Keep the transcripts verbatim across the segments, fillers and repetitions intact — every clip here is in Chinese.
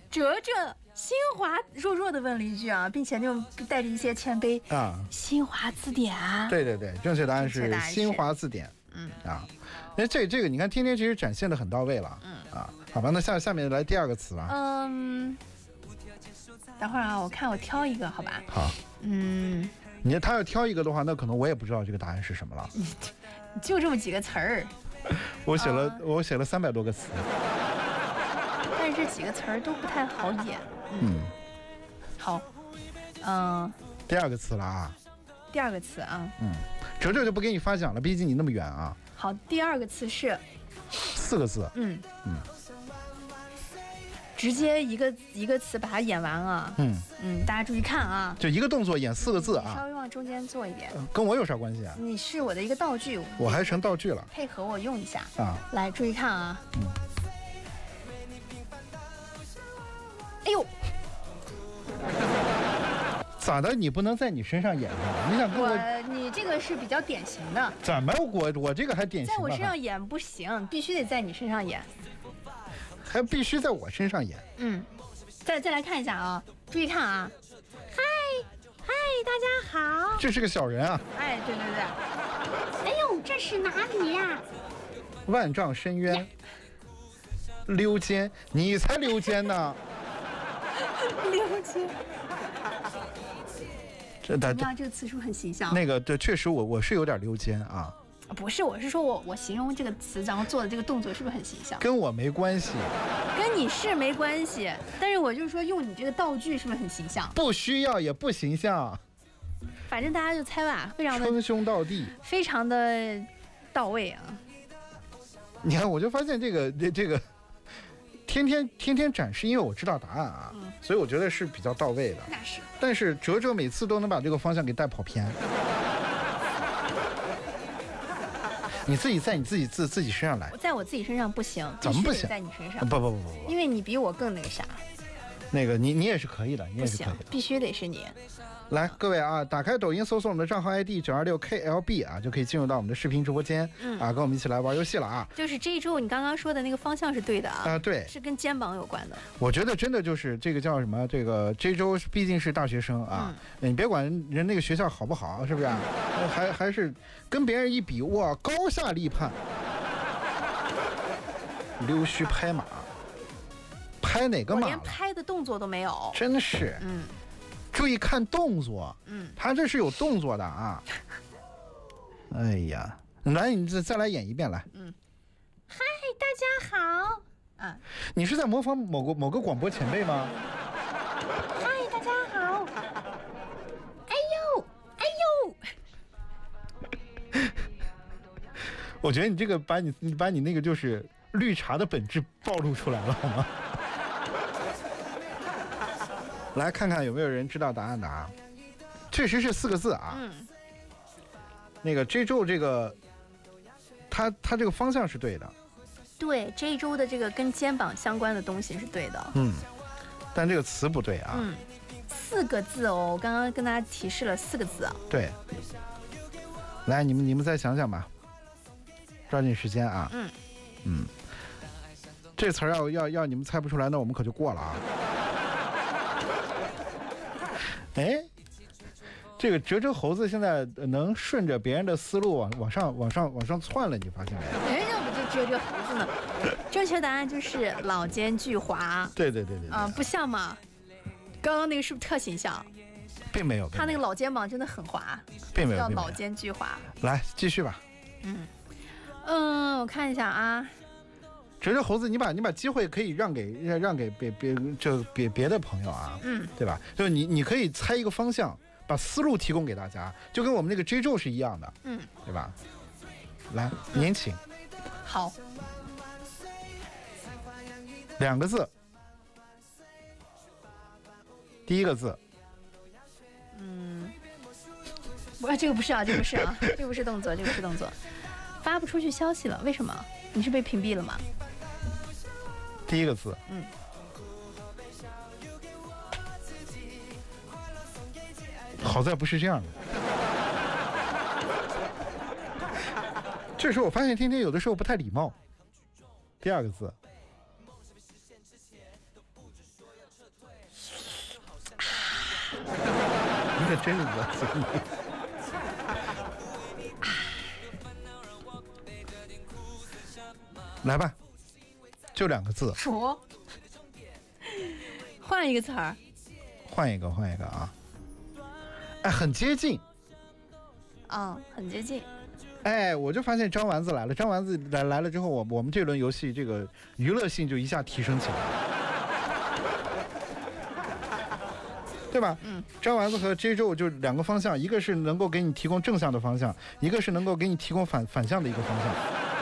哲哲新华弱弱的问了一句啊，并且就带着一些谦卑啊。 新华字典啊， 对对对，正确答案是新华字典。嗯啊，那这这个你看，天天其实展现的很到位了。嗯啊，好吧，那下下面来第二个词吧。 嗯，等会儿啊，我看我挑一个，好吧？ 好。 嗯， 你他要挑一个的话，那可能我也不知道这个答案是什么了。 就这么几个词儿。 我写了、呃、我写了三百多个词， 但是这几个词儿都不太好演。嗯， 嗯好，嗯、呃， 第二个词了啊。 第二个词啊， 嗯，哲哲就不给你发奖了，毕竟你那么远啊。 好，第二个词是四个字。 嗯嗯， 直接一个一个词把它演完啊。 嗯嗯，大家注意看啊， 就一个动作演四个字啊。 稍微往中间做一点。 跟我有啥关系啊？ 你是我的一个道具， 我还成道具了， 配合我用一下啊。 来，注意看啊。 嗯。 哎呦。 咋的？你不能在你身上演吗？你想跟我？ 我你这个是比较典型的。 怎么我我这个还典型？ 在我身上演不行，必须得在你身上演。 还必须在我身上演。 嗯，再再来看一下啊，注意看啊。嗨嗨，大家好。 这是个小人啊。 哎，对对对。哎呦，这是哪里呀、啊？ 万丈深渊。溜肩，你才溜肩呢。 溜肩。 这怎么样？这个词是不是很形象？ 那个对，确实我我是有点溜肩啊。 不是，我是说我我形容这个词，然后做的这个动作是不是很形象？ 跟我没关系， 跟你是没关系，但是我就是说用你这个道具是不是很形象？ 不需要也不形象， 反正大家就猜吧，非常的称兄道弟， 非常的到位啊。 你看，我就发现这个这这个天天天天展示，因为我知道答案啊，嗯、所以我觉得是比较到位的。 那是， 但是哲哲每次都能把这个方向给带跑偏。你自己在你自己自自己身上来， 在我自己身上不行， 怎么不行？ 在你身上， 不不不不不， 因为你比我更那个啥。 那个你你也是可以的，你也是可以的， 必须得是你。 来，各位啊，打开抖音搜索我们的账号 I D 九二六 K L B 啊，就可以进入到我们的视频直播间，嗯啊，跟我们一起来玩游戏了啊。 就是这一周你刚刚说的那个方向是对的啊， 啊、呃、对， 是跟肩膀有关的。 我觉得真的就是这个叫什么，这个这周毕竟是大学生啊，嗯、你别管人那个学校好不好，是不是、啊？还还是跟别人一比，哇，高下立判。溜须拍马，拍哪个马？ 我连拍的动作都没有， 真是。 嗯， 注意看动作， 嗯， 他这是有动作的啊。哎呀，来，你再再来演一遍来。 嗯，嗨，大家好。啊， 你是在模仿某个某个广播前辈吗？ 嗨，大家好。哎呦，哎呦。 我觉得你这个把你你把你那个就是绿茶的本质暴露出来了，好吗？来看看有没有人知道答案的啊？确实是四个字啊。 嗯。 那个这周这个，他他这个方向是对的。 对，这一周的这个跟肩膀相关的东西是对的。 嗯。但这个词不对啊。 嗯。四个字哦，我刚刚跟大家提示了四个字啊。 对。来，你们你们再想想吧，抓紧时间啊。 嗯。 嗯。这词儿要要要你们猜不出来，那我们可就过了啊。哎，这个折折猴子现在能顺着别人的思路往往上往上往上窜了，你发现没？ 人家不就折折猴子呢？正确答案就是老奸巨猾。 对对对对啊、呃，不像吗？刚刚那个是不是特形象？ 并没有， 他那个老肩膀真的很滑， 并没有， 叫老奸巨猾。 来继续吧。 嗯嗯，我看一下啊。 折折猴子，你把你把机会可以让给让让给别别就别别的朋友啊， 嗯， 对吧？就是你你可以猜一个方向，把思路提供给大家，就跟我们那个 J 咒是一样的， 嗯， 对吧？来，您请。 好。 两个字，第一个字。 嗯，我这个不是啊，这个不是啊，这个不是动作，这个是动作。发不出去消息了，为什么？你是被屏蔽了吗？ 第一个字， 嗯， 好在不是这样的。这时候我发现天天有的时候不太礼貌。第二个字， 的真恶心。来吧，就两个字。 说，换一个词儿。 换一个，换一个啊！哎，很接近。 嗯，很接近。 哎，我就发现张丸子来了，张丸子来来了之后，我我们这轮游戏这个娱乐性就一下提升起来了，对吧？嗯。张丸子和 J 周就两个方向，一个是能够给你提供正向的方向，一个是能够给你提供反反向的一个方向。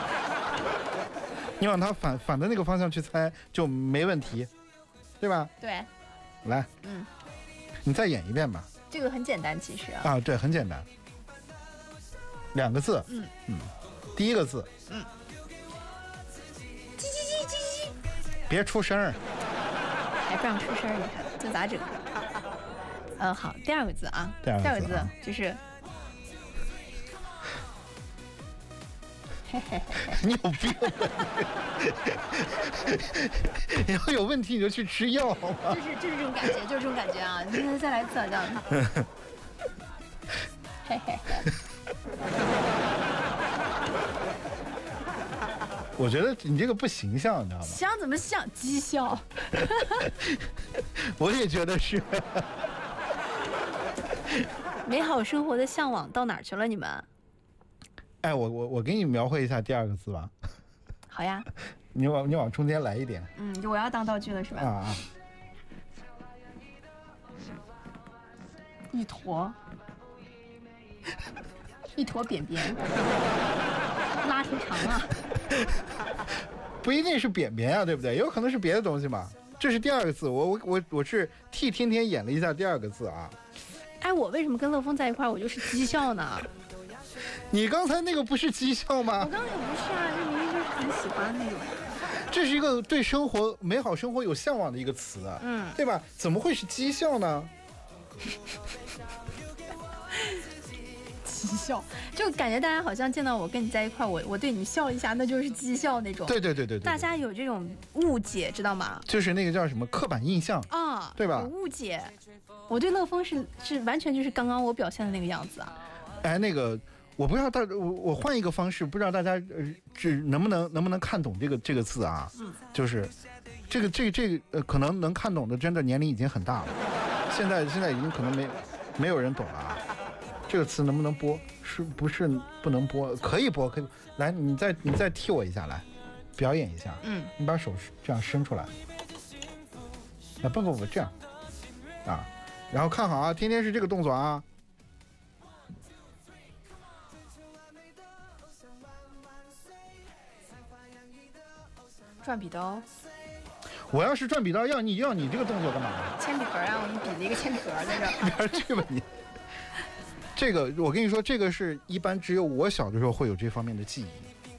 你往他反反的那个方向去猜就没问题，对吧？ 对。 来， 嗯， 你再演一遍吧。 这个很简单，其实啊。 啊，对，很简单。两个字， 嗯嗯，第一个字， 嗯，叽叽叽叽叽， 别出声儿， 还不让出声儿，你看这咋整？嗯，好，第二个字啊， 第二个字、啊、 就是，嘿嘿嘿， 你有病！你要有问题你就去吃药好吗？ 就是就是这种感觉，就是这种感觉啊！你再再来一次，这样子，嘿嘿嘿。 我觉得你这个不形象，你知道吗？ 像怎么像讥笑？ 我也觉得是。 美好生活的向往到哪儿去了？你们？ 哎，我我我给你描绘一下第二个字吧。 好呀。 你往你往中间来一点。 嗯，我要当道具了是吧？ 啊啊。 一坨。一坨扁扁，拉挺长啊。 不一定是扁扁啊，对不对？有可能是别的东西嘛。这是第二个字，我我我我是替天天演了一下第二个字啊。 哎，我为什么跟乐峰在一块儿，我就是讥笑呢？ 你刚才那个不是讥笑吗？ 我刚才也不是啊，这明明就是很喜欢那种。 这是一个对生活美好生活有向往的一个词啊，嗯，对吧？怎么会是讥笑呢？ 讥笑，就感觉大家好像见到我跟你在一块，我我对你笑一下，那就是讥笑那种。 对对对 对, 对, 对大家有这种误解，知道吗？ 就是那个叫什么刻板印象啊， 对吧？ 有误解。我对乐峰是是完全就是刚刚我表现的那个样子啊。 哎，那个我不知道大我我换一个方式，不知道大家呃只能不能能不能看懂这个这个字啊？嗯，就是这个这个这个呃可能能看懂的，真的年龄已经很大了。现在现在已经可能没没有人懂了啊。这个词能不能播？是不是不能播？可以播，可以。来，你再你再替我一下，来表演一下。嗯，你把手这样伸出来。啊，不不不，这样啊，然后看好啊，天天是这个动作啊。 转笔刀。 我要是转笔刀，要你要你这个动作干嘛？ 铅笔盒啊，我给你比了一个铅笔盒在这儿。 边去吧你。这个我跟你说，这个是一般只有我小的时候会有这方面的记忆。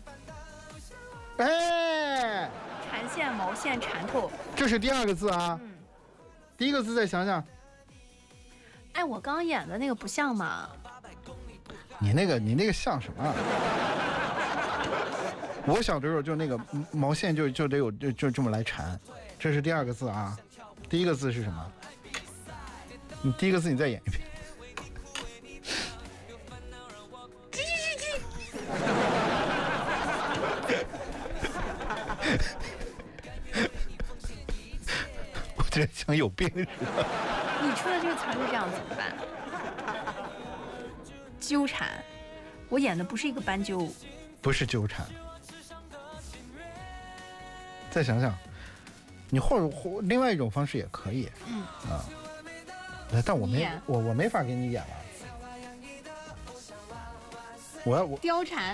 哎， 缠线、毛线、缠透， 这是第二个字啊。嗯。第一个字再想想。 哎，我刚演的那个不像吗？ 你那个你那个像什么？我小的时候就那个毛线就就得有就就这么来缠，这是第二个字啊。第一个字是什么？你第一个字你再演一遍。我觉得像有病似的。 你出的这个词儿是这样怎么办？纠缠，我演的不是一个斑鸠， 不是纠缠。再想想，你或者或另外一种方式也可以。嗯啊，但我没我我没法给你演了。我要我貂蝉。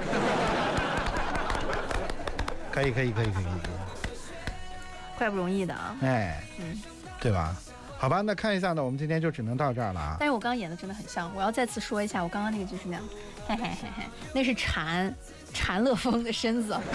可以可以可以可以可以， 怪不容易的啊！ 哎，嗯，对吧？好吧，那看一下呢，我们今天就只能到这儿了啊。 但是我刚刚演的真的很像，我要再次说一下，我刚刚那个就是那样，嘿嘿嘿嘿，那是缠缠乐峰的身子。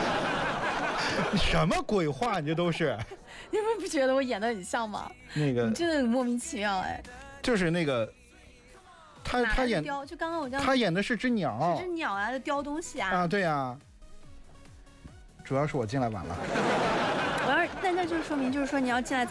什么鬼话？你这都是？ 你们不觉得我演的很像吗？ 那个你真的很莫名其妙哎。 就是那个。他他演就刚刚我这样， 他演的是只鸟， 是只鸟啊，叼东西啊。 啊，对呀、啊。主要是我进来晚了。 我要那那就是说明，就是说你要进来早。